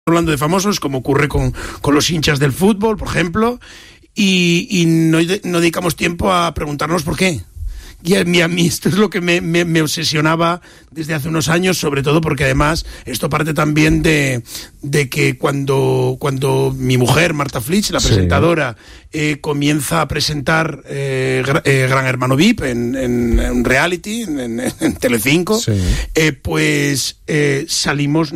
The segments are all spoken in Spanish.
hablando de famosos, como ocurre con los hinchas del fútbol, por ejemplo, y no dedicamos tiempo a preguntarnos por qué. Y a mí esto es lo que me obsesionaba desde hace unos años, sobre todo porque además esto parte también de que cuando mi mujer, Marta Flitsch, la presentadora, comienza a presentar Gran Hermano VIP en reality, en Telecinco, pues salimos...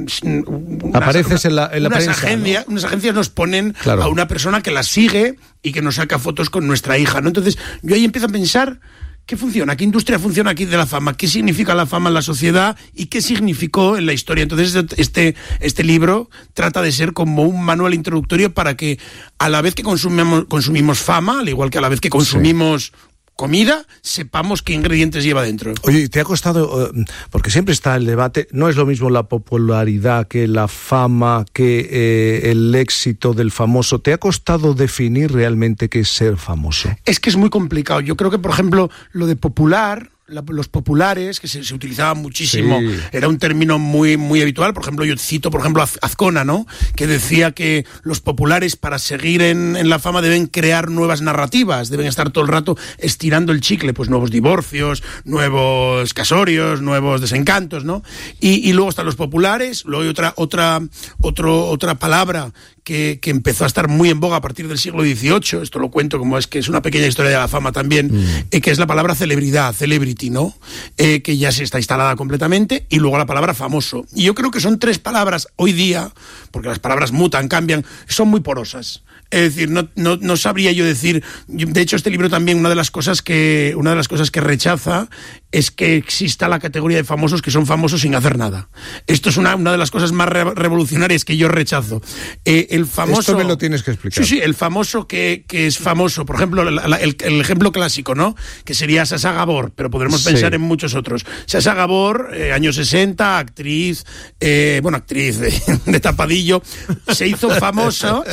Apareces en la prensa, ¿no? Unas agencias nos ponen a una persona que la sigue y que nos saca fotos con nuestra hija, ¿no? Entonces yo ahí empiezo a pensar... ¿Qué funciona? ¿Qué industria funciona aquí de la fama? ¿Qué significa la fama en la sociedad? ¿Y qué significó en la historia? Entonces, este libro trata de ser como un manual introductorio para que a la vez que consumimos fama, al igual que a la vez que consumimos comida, sepamos qué ingredientes lleva dentro. Oye, ¿te ha costado, porque siempre está el debate, no es lo mismo la popularidad que la fama, que el éxito del famoso? ¿Te ha costado definir realmente qué es ser famoso? Es que es muy complicado. Yo creo que, por ejemplo, lo de popular... los populares, que se utilizaba muchísimo, era un término muy, muy habitual. Por ejemplo, yo cito, a Azcona, ¿no? Que decía que los populares, para seguir en la fama, deben crear nuevas narrativas, deben estar todo el rato estirando el chicle, pues nuevos divorcios, nuevos casorios, nuevos desencantos, ¿no? Y luego están los populares, luego hay otra palabra que empezó a estar muy en boga a partir del siglo XVIII, esto lo cuento como es que es una pequeña historia de la fama también, que es la palabra celebridad, celebrity, ¿no? Que ya se está instalada completamente, y luego la palabra famoso. Y yo creo que son tres palabras hoy día, porque las palabras mutan, cambian, son muy porosas. Es decir, no sabría yo decir... De hecho, este libro también, una de las cosas que rechaza es que exista la categoría de famosos que son famosos sin hacer nada. Esto es una de las cosas más revolucionarias que yo rechazo. El famoso... Esto me lo tienes que explicar. Sí, el famoso que es famoso. Por ejemplo, el ejemplo clásico, ¿no? Que sería Sasha Gabor, pero podremos pensar en muchos otros. Sasha Gabor, años 60, actriz de tapadillo, se hizo famosa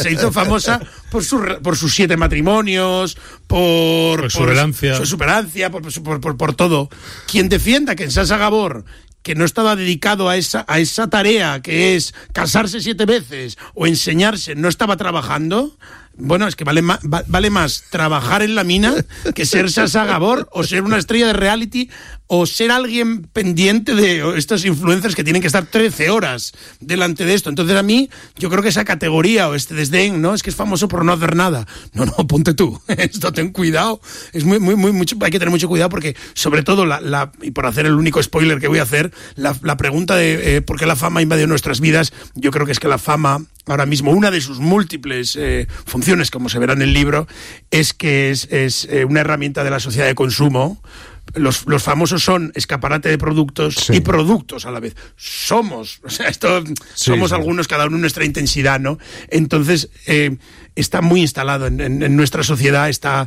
por sus 7 matrimonios, por su superancia, por todo. Quien defienda que en Sasha Gabor, que no estaba dedicado a esa tarea que es casarse 7 veces o enseñarse, no estaba trabajando, bueno, es que vale más trabajar en la mina que ser Sasha Gabor o ser una estrella de reality o ser alguien pendiente de estos influencers que tienen que estar 13 horas delante de esto. Entonces a mí, yo creo que esa categoría o este desdén, ¿no? Es que es famoso por no hacer nada. No, ponte tú. Esto, ten cuidado. Es muy mucho, hay que tener mucho cuidado porque, sobre todo, y por hacer el único spoiler que voy a hacer, la pregunta de por qué la fama invadió nuestras vidas, yo creo que es que la fama, ahora mismo, una de sus múltiples funciones, como se verá en el libro, es que es una herramienta de la sociedad de consumo. Los famosos son escaparate de productos y productos a la vez. Somos algunos, cada uno en nuestra intensidad, ¿no? Entonces, está muy instalado en nuestra sociedad esta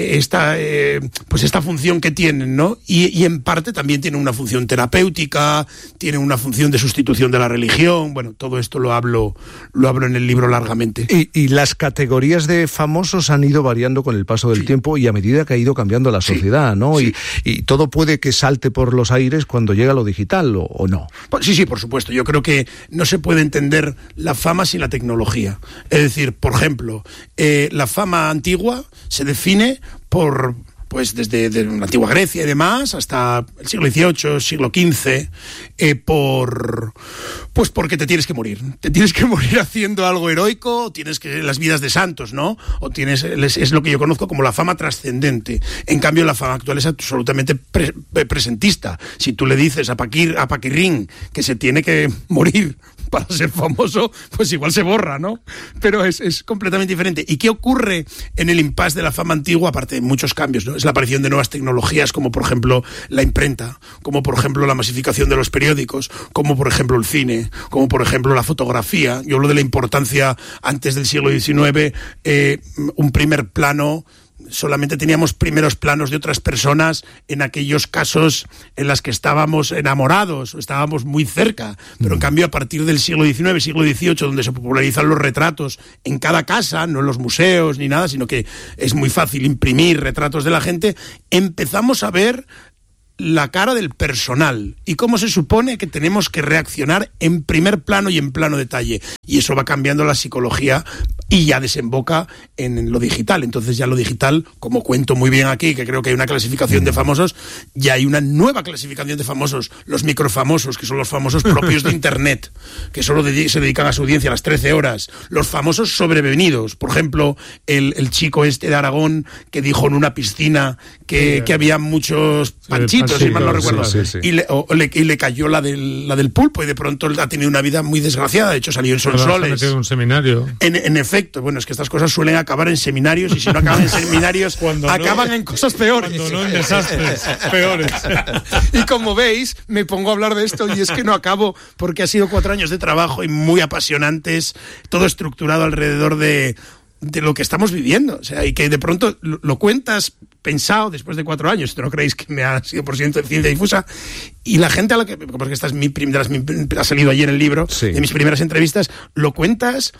función que tienen, ¿no? Y en parte también tiene una función terapéutica, tiene una función de sustitución de la religión. Bueno, todo esto lo hablo en el libro largamente. Y las categorías de famosos han ido variando con el paso del tiempo y a medida que ha ido cambiando la sociedad, ¿no? Sí. Y todo puede que salte por los aires cuando llega lo digital, ¿o no? Sí, por supuesto. Yo creo que no se puede entender la fama sin la tecnología. Es decir, por ejemplo, la fama antigua se define desde la antigua Grecia y demás hasta el siglo XVIII, siglo XV, porque te tienes que morir. Te tienes que morir haciendo algo heroico, tienes que las vidas de santos, ¿no? Es lo que yo conozco como la fama trascendente. En cambio, la fama actual es absolutamente presentista. Si tú le dices a Paquirrín que se tiene que morir para ser famoso, pues igual se borra, ¿no? Pero es completamente diferente. ¿Y qué ocurre en el impasse de la fama antigua? Aparte de muchos cambios, ¿no? Es la aparición de nuevas tecnologías, como por ejemplo la imprenta, como por ejemplo la masificación de los periódicos, como por ejemplo el cine, como por ejemplo la fotografía. Yo hablo de la importancia antes del siglo XIX, un primer plano. Solamente teníamos primeros planos de otras personas en aquellos casos en los que estábamos enamorados o estábamos muy cerca, pero en cambio a partir del siglo XIX, siglo XVIII, donde se popularizan los retratos en cada casa, no en los museos ni nada, sino que es muy fácil imprimir retratos de la gente, empezamos a ver la cara del personal y cómo se supone que tenemos que reaccionar en primer plano y en plano detalle. Y eso va cambiando la psicología y ya desemboca en lo digital. Entonces ya lo digital, como cuento muy bien aquí, que creo que hay una clasificación de famosos, ya hay una nueva clasificación de famosos, los microfamosos, que son los famosos propios de Internet, que solo se dedican a su audiencia a las 13 horas. Los famosos sobrevenidos, por ejemplo, el chico este de Aragón que dijo en una piscina que había muchos panchitos, si mal no recuerdo, y le cayó la del pulpo y de pronto ha tenido una vida muy desgraciada. De hecho salió en Sonsoles. Un seminario. En efecto, bueno, es que estas cosas suelen acabar en seminarios y si no acaban en seminarios acaban en cosas peores. Cuando no en desastres peores. Y como veis, me pongo a hablar de esto y es que no acabo porque ha sido 4 años de trabajo y muy apasionantes, todo estructurado alrededor de lo que estamos viviendo, o sea, y que de pronto lo cuentas pensado después de 4 años, esto no creéis que me ha sido por ciento de ciencia difusa, y la gente a la que, porque esta es ha salido ayer en el libro, de mis primeras entrevistas, lo cuentas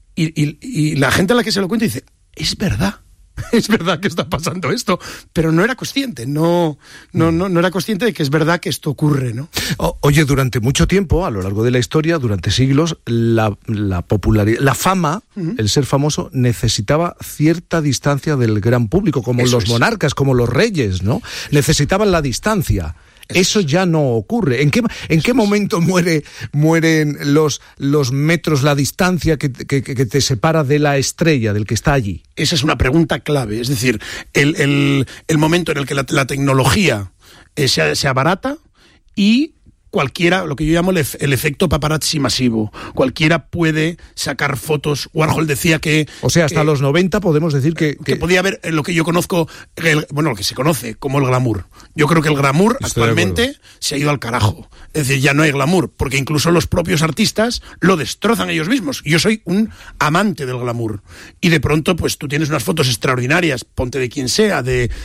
y la gente a la que se lo cuenta dice, es verdad que está pasando esto, pero no era consciente, no era consciente de que es verdad que esto ocurre, ¿no? Oye, durante mucho tiempo, a lo largo de la historia, durante siglos, la popularidad, la fama, el ser famoso, necesitaba cierta distancia del gran público, como los monarcas, como los reyes, ¿no? Necesitaban la distancia. Eso ya no ocurre. ¿En qué momento mueren los metros, la distancia que te separa de la estrella, del que está allí? Esa es una pregunta clave. Es decir, el momento en el que la tecnología se abarata y cualquiera, lo que yo llamo el efecto paparazzi masivo. Cualquiera puede sacar fotos. Warhol decía que... O sea, hasta los 90 podemos decir que podía haber lo que yo conozco, lo que se conoce como el glamour. Yo creo que el glamour actualmente se ha ido al carajo. Es decir, ya no hay glamour, porque incluso los propios artistas lo destrozan ellos mismos. Yo soy un amante del glamour. Y de pronto, pues tú tienes unas fotos extraordinarias, ponte de quien sea,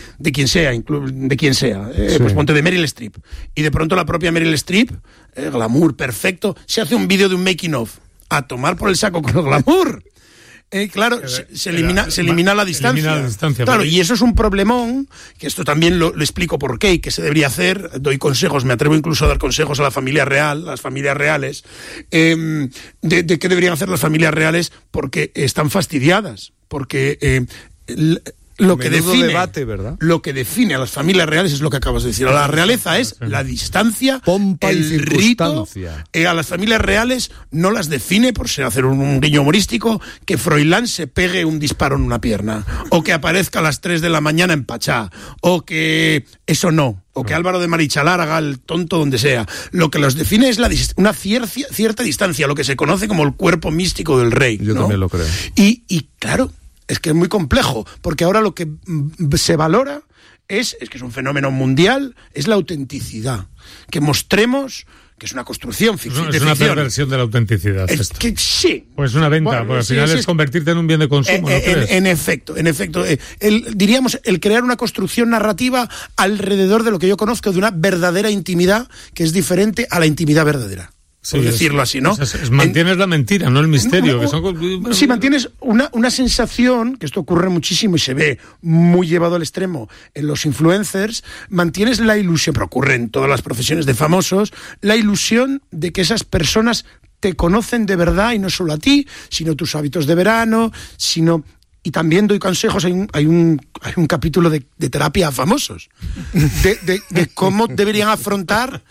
pues ponte de Meryl Streep. Y de pronto la propia Meryl Streep, glamour perfecto, se hace un vídeo de un making of, a tomar por el saco con el glamour. Claro, se elimina la distancia. Claro, y eso es un problemón, que esto también lo explico por qué y qué se debería hacer. Doy consejos, me atrevo incluso a dar consejos a la familia real, las familias reales, de qué deberían hacer las familias reales, porque están fastidiadas, porque... Lo que define a las familias reales es lo que acabas de decir. A la realeza es la distancia, pompa y rito. A las familias reales no las define, por hacer un guiño humorístico, que Froilán se pegue un disparo en una pierna, o que aparezca a las 3 de la mañana en Pachá, o que eso no, o que Álvaro de Marichalar haga el tonto donde sea. Lo que los define es una cierta distancia, lo que se conoce como el cuerpo místico del rey. Yo también lo creo. Y claro, es que es muy complejo, porque ahora lo que se valora es que es un fenómeno mundial, es la autenticidad. Que mostremos que es una construcción ficción. Es una perversión de la autenticidad. Que sí. Pues es una venta, porque al final es convertirte en un bien de consumo, ¿no crees? En efecto. Diríamos, el crear una construcción narrativa alrededor de lo que yo conozco de una verdadera intimidad, que es diferente a la intimidad verdadera. Por decirlo así, ¿no? Mantienes la mentira, no el misterio. Sí, mantienes una sensación, que esto ocurre muchísimo y se ve muy llevado al extremo en los influencers, mantienes la ilusión, pero ocurre en todas las profesiones de famosos, la ilusión de que esas personas te conocen de verdad y no solo a ti, sino tus hábitos de verano, y también doy consejos, hay un capítulo de terapia a famosos, de cómo deberían afrontar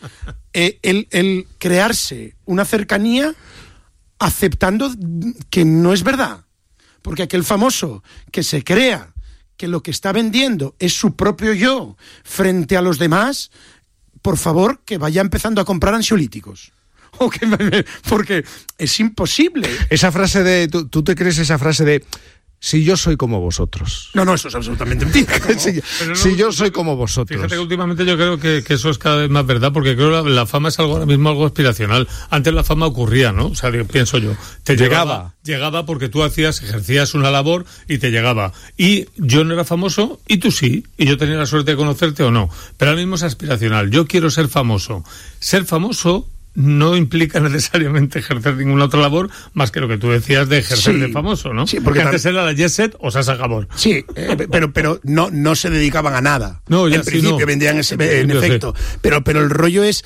el crearse una cercanía aceptando que no es verdad. Porque aquel famoso que se crea que lo que está vendiendo es su propio yo frente a los demás, por favor, que vaya empezando a comprar ansiolíticos. Porque es imposible. Esa frase de... ¿Tú te crees esa frase de... Si yo soy como vosotros? No, eso es absolutamente mentira. Si yo soy como vosotros. Fíjate que últimamente yo creo que eso es cada vez más verdad, porque creo que la fama es ahora mismo algo aspiracional. Antes la fama ocurría, ¿no? O sea, pienso yo. Te llegaba porque tú ejercías una labor y te llegaba. Y yo no era famoso y tú sí. Y yo tenía la suerte de conocerte o no. Pero ahora mismo es aspiracional. Yo quiero ser famoso. Ser famoso no implica necesariamente ejercer ninguna otra labor más que lo que tú decías de ejercer de famoso, ¿no? Sí, porque antes era la Jet Set o Sasa Gabor. Sí, pero no se dedicaban a nada. No, ya en principio vendían en efecto. Sí. Pero el rollo es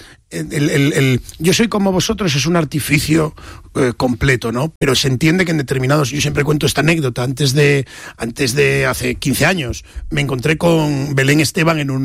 yo soy como vosotros, es un artificio completo, ¿no? Pero se entiende que en determinados, yo siempre cuento esta anécdota, antes de hace 15 años me encontré con Belén Esteban en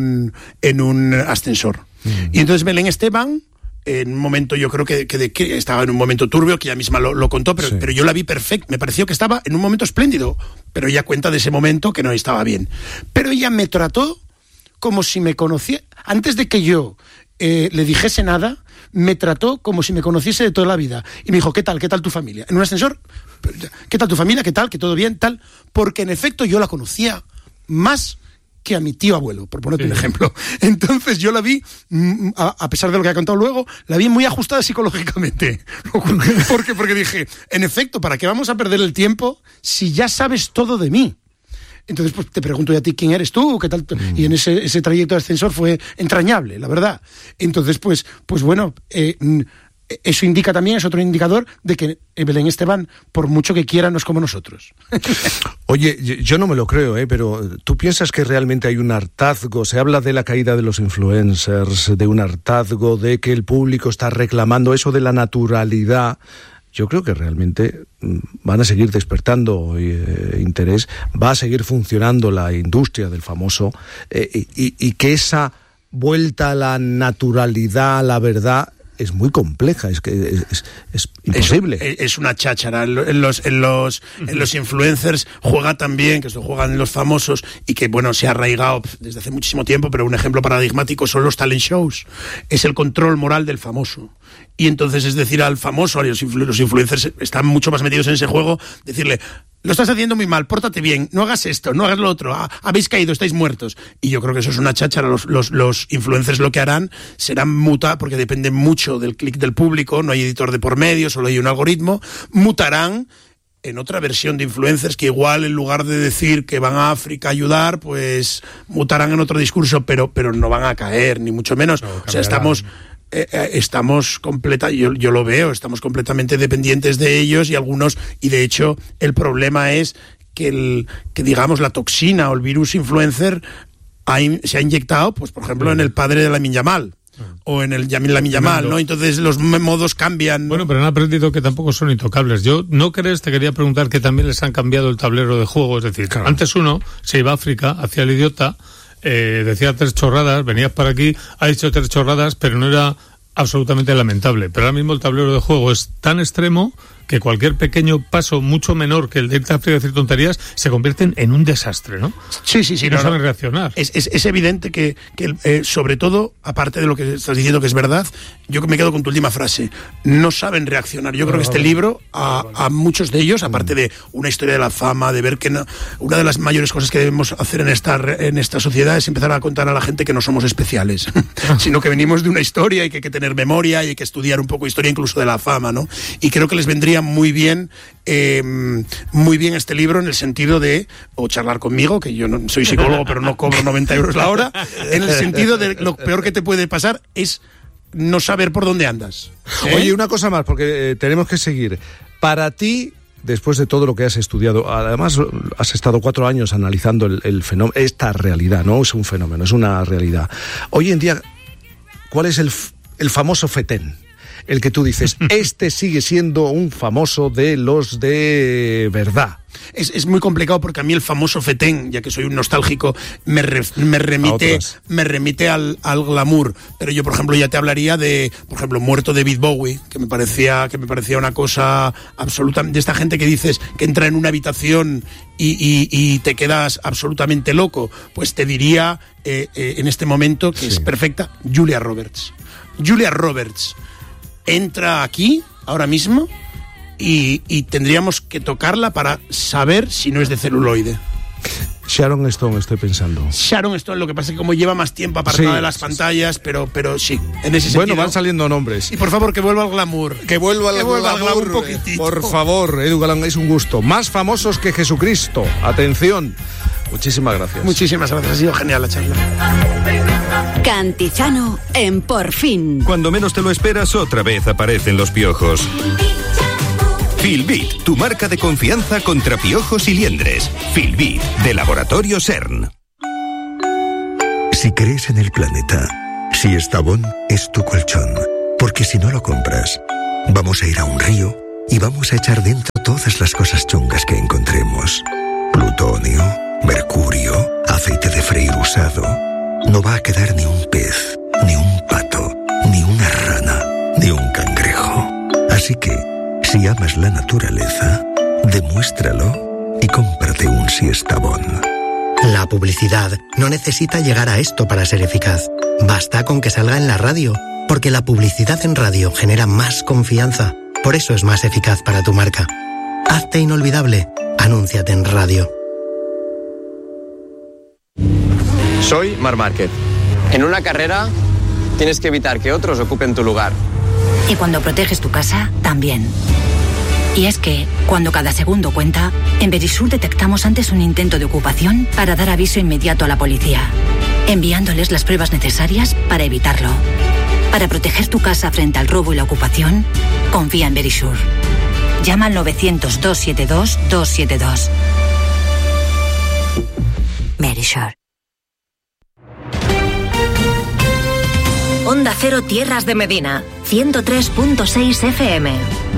un ascensor. Y entonces Belén Esteban, en un momento, yo creo que estaba en un momento turbio, que ella misma lo contó, pero yo la vi perfecta, me pareció que estaba en un momento espléndido, pero ella cuenta de ese momento que no estaba bien. Pero ella me trató como si me conociera, antes de que yo le dijese nada, me trató como si me conociese de toda la vida. Y me dijo, ¿qué tal tu familia? En un ascensor, ¿qué tal tu familia? ¿Qué tal? ¿Que todo bien? Tal. Porque en efecto yo la conocía más que a mi tío abuelo, por ponerte un ejemplo. Entonces yo la vi, a pesar de lo que ha contado luego, la vi muy ajustada psicológicamente. Porque dije, en efecto, ¿para qué vamos a perder el tiempo si ya sabes todo de mí? Entonces, pues te pregunto a ti, ¿quién eres tú? ¿Qué tal? Y en ese trayecto de ascensor fue entrañable, la verdad. Entonces, pues bueno, eso indica también, es otro indicador de que Belén Esteban, por mucho que quiera, no es como nosotros. Oye, yo no me lo creo, pero ¿tú piensas que realmente hay un hartazgo? Se habla de la caída de los influencers, de un hartazgo, de que el público está reclamando eso de la naturalidad. Yo creo que realmente van a seguir despertando interés, va a seguir funcionando la industria del famoso, y que esa vuelta a la naturalidad, a la verdad, es muy compleja, es imposible. Es una cháchara. En los influencers juega también, que esto juegan los famosos, y que, bueno, se ha arraigado desde hace muchísimo tiempo, pero un ejemplo paradigmático son los talent shows. Es el control moral del famoso. Y entonces es decir al famoso, los influencers están mucho más metidos en ese juego, decirle, lo estás haciendo muy mal, pórtate bien, no hagas esto, no hagas lo otro, habéis caído, estáis muertos. Y yo creo que eso es una cháchara. Los influencers lo que harán serán mutar, porque depende mucho del clic del público, no hay editor de por medio, solo hay un algoritmo, mutarán en otra versión de influencers que igual en lugar de decir que van a África a ayudar, pues mutarán en otro discurso, pero no van a caer, ni mucho menos. O sea, estamos yo lo veo, estamos completamente dependientes de ellos y de hecho el problema es que digamos la toxina o el virus influencer se ha inyectado, pues por ejemplo en el padre de Lamine Yamal o en el Lamine Yamal, ¿no? Entonces los modos cambian, ¿no? Bueno, pero han aprendido que tampoco son intocables. Te quería preguntar que también les han cambiado el tablero de juego, es decir, claro, antes uno se iba a África, hacía el idiota, decía 3 chorradas, venías para aquí, ha dicho 3 chorradas, pero no era absolutamente lamentable. Pero ahora mismo el tablero de juego es tan extremo que cualquier pequeño paso mucho menor que el de irte a África y decir tonterías se convierten en un desastre, ¿no? Sí. Y no saben reaccionar. Es evidente que sobre todo, aparte de lo que estás diciendo que es verdad, yo me quedo con tu última frase. No saben reaccionar. Yo creo que este libro, a muchos de ellos, aparte de una historia de la fama, de ver que una de las mayores cosas que debemos hacer en esta sociedad es empezar a contar a la gente que no somos especiales, sino que venimos de una historia y que hay que tener memoria y hay que estudiar un poco historia incluso de la fama, ¿no? Y creo que les vendría muy bien este libro en el sentido de, o charlar conmigo, que yo no soy psicólogo pero no cobro 90 euros la hora, en el sentido de lo peor que te puede pasar es no saber por dónde andas. Oye, una cosa más, porque tenemos que seguir. Para ti, después de todo lo que has estudiado, además has estado 4 años analizando el fenómeno, esta realidad, no es un fenómeno, es una realidad. Hoy en día, ¿cuál es el famoso fetén? El que tú dices, este sigue siendo un famoso de los de verdad. Es muy complicado porque a mí el famoso fetén, ya que soy un nostálgico, me remite al glamour. Pero yo, por ejemplo, ya te hablaría de, por ejemplo, muerto David Bowie, que me parecía una cosa absoluta, de esta gente que dices que entra en una habitación y te quedas absolutamente loco. Pues te diría en este momento que es perfecta, Julia Roberts. Julia Roberts entra aquí ahora mismo y tendríamos que tocarla para saber si no es de celuloide. Sharon Stone estoy pensando. Sharon Stone, lo que pasa es que como lleva más tiempo apartada de las pantallas, pero sí, en ese sentido. Bueno, van saliendo nombres. Y por favor, que vuelva al glamour. Que vuelva al glamour un poquitito. Por favor, Edu Galán, es un gusto. Más famosos que Jesucristo. Atención. Muchísimas gracias. Muchísimas gracias, ha sido genial la charla. Cantizano en Por Fin. Cuando menos te lo esperas, otra vez aparecen los piojos. Filbit, tu marca de confianza contra piojos y liendres. Filbit, de Laboratorio CERN. Si crees en el planeta, si Estavón es tu colchón, porque si no lo compras, vamos a ir a un río y vamos a echar dentro todas las cosas chungas que encontremos. Plutonio, mercurio, aceite de freír usado. No va a quedar ni un pez, ni un pato, ni una rana, ni un cangrejo. Así que, si amas la naturaleza, demuéstralo y cómprate un Siestabón. La publicidad no necesita llegar a esto para ser eficaz. Basta con que salga en la radio, porque la publicidad en radio genera más confianza. Por eso es más eficaz para tu marca. Hazte inolvidable. Anúnciate en radio. Soy Marc Márquez. En una carrera tienes que evitar que otros ocupen tu lugar. Y cuando proteges tu casa, también. Y es que, cuando cada segundo cuenta, en Verisur detectamos antes un intento de ocupación para dar aviso inmediato a la policía, enviándoles las pruebas necesarias para evitarlo. Para proteger tu casa frente al robo y la ocupación, confía en Verisur. Llama al 900-272-272. Verisur. Onda Cero Tierras de Medina, 103.6 FM.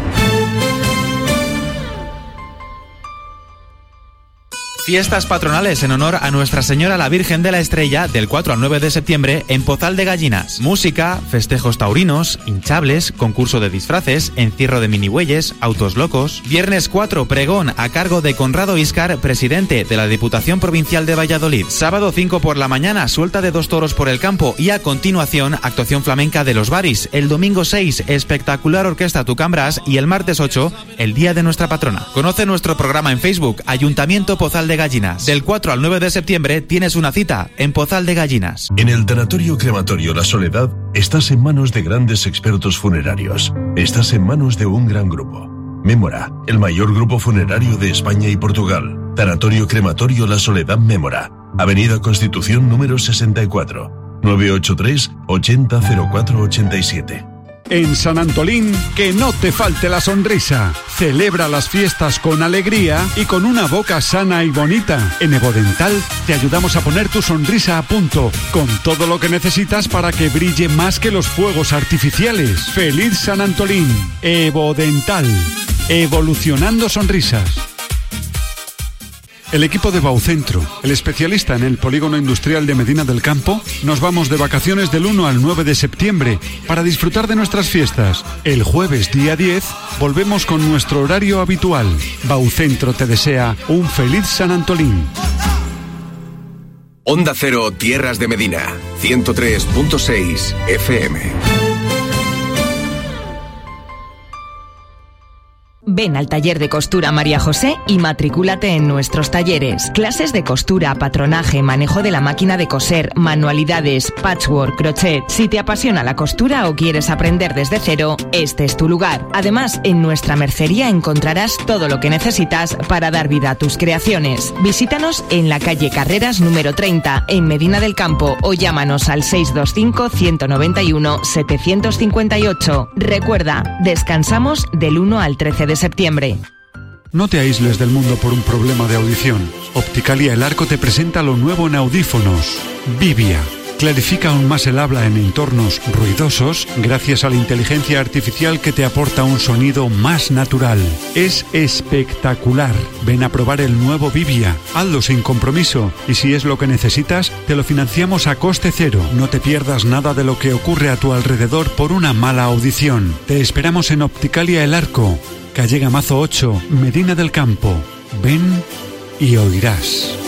Fiestas patronales en honor a Nuestra Señora la Virgen de la Estrella del 4 al 9 de septiembre en Pozal de Gallinas. Música, festejos taurinos, hinchables, concurso de disfraces, encierro de minibueyes, autos locos. Viernes 4, pregón a cargo de Conrado Íscar, presidente de la Diputación Provincial de Valladolid. Sábado 5 por la mañana, suelta de 2 toros por el campo y a continuación, actuación flamenca de los Baris. El domingo 6, espectacular orquesta Tucambras y el martes 8, el día de nuestra patrona. Conoce nuestro programa en Facebook, Ayuntamiento Pozal de Gallinas. Del 4 al 9 de septiembre tienes una cita en Pozal de Gallinas. En el Tanatorio Crematorio La Soledad estás en manos de grandes expertos funerarios. Estás en manos de un gran grupo. Mémora, el mayor grupo funerario de España y Portugal. Tanatorio Crematorio La Soledad Mémora. Avenida Constitución número 64. 983 80 04 87. En San Antolín, que no te falte la sonrisa. Celebra las fiestas con alegría y con una boca sana y bonita. En Evodental te ayudamos a poner tu sonrisa a punto, con todo lo que necesitas para que brille más que los fuegos artificiales. ¡Feliz San Antolín! Evodental. Evolucionando sonrisas. El equipo de Baucentro, el especialista en el polígono industrial de Medina del Campo, nos vamos de vacaciones del 1 al 9 de septiembre para disfrutar de nuestras fiestas. El jueves día 10 volvemos con nuestro horario habitual. Baucentro te desea un feliz San Antolín. Onda Cero Tierras de Medina, 103.6 FM. Ven al taller de costura María José y matricúlate en nuestros talleres. Clases de costura, patronaje, manejo de la máquina de coser, manualidades, patchwork, crochet. Si te apasiona la costura o quieres aprender desde cero, este es tu lugar. Además, en nuestra mercería encontrarás todo lo que necesitas para dar vida a tus creaciones. Visítanos en la calle Carreras número 30, en Medina del Campo, o llámanos al 625 191 758. Recuerda, descansamos del 1 al 13 de septiembre. No te aísles del mundo por un problema de audición. Opticalia El Arco te presenta lo nuevo en audífonos. Vivia. Clarifica aún más el habla en entornos ruidosos gracias a la inteligencia artificial que te aporta un sonido más natural. Es espectacular. Ven a probar el nuevo Vivia. Hazlo sin compromiso y si es lo que necesitas, te lo financiamos a coste cero. No te pierdas nada de lo que ocurre a tu alrededor por una mala audición. Te esperamos en Opticalia El Arco, calle Gamazo 8, Medina del Campo. Ven y oirás.